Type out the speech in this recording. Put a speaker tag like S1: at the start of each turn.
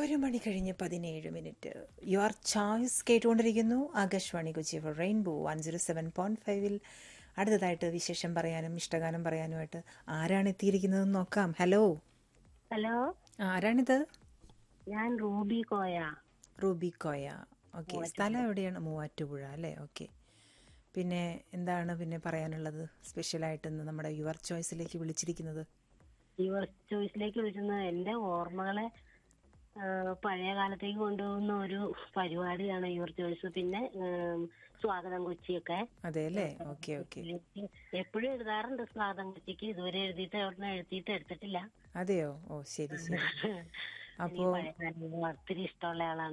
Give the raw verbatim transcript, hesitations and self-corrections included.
S1: ഒരു മണി കഴിഞ്ഞ് പതിനേഴ് മിനിറ്റ്. യുവർ ചോയ്സ് കേട്ടുകൊണ്ടിരിക്കുന്നു Akashvani Kochi four rainbow one zero seven point ഫൈവിൽ. അടുത്തതായിട്ട് വിശേഷം പറയാനും ഇഷ്ടഗാനം പറയാനുമായിട്ട് ആരാണ് എത്തിയിരിക്കുന്നതെന്ന് നോക്കാം. ഹലോ,
S2: ഹലോ,
S1: ആരാണിത്?
S2: ഞാൻ Ruby Koya.
S1: Ruby Koya. Okay, സ്ഥലം എവിടെയാണ്? മൂവാറ്റുപുഴ അല്ലേ? ഓക്കെ. പിന്നെ എന്താണ് പിന്നെ പറയാനുള്ളത് സ്പെഷ്യലായിട്ട് ഇന്ന് നമ്മുടെ യുവർ ചോയ്സിലേക്ക് വിളിച്ചിരിക്കുന്നത്?
S2: യുവർ ചോയ്സിലേക്ക് വിളിക്കുന്നത് എന്റെ ഓർമ്മകളെ ആ, പഴയ കാലത്തേക്ക് കൊണ്ടുപോകുന്ന ഒരു പരിപാടിയാണ് യുവർ ചോയ്സ്. പിന്നെ ഉം, സ്വാഗതം കൊച്ചിയൊക്കെ
S1: അതെ അല്ലേ? Okay okay.
S2: എപ്പോഴും എഴുതാറുണ്ട് സ്വാഗതം കൊച്ചിക്ക്. ഇതുവരെ എഴുതിയിട്ട് എവിടുന്ന് എഴുതിയിട്ട് എടുത്തിട്ടില്ല.
S1: അതെയോ? ഓ ശരി ശരി.
S2: എനിക്ക്
S1: അപ്പോൾ
S2: പഴയ കാലം ഒത്തിരി ഇഷ്ടമുള്ള ആളാണ്.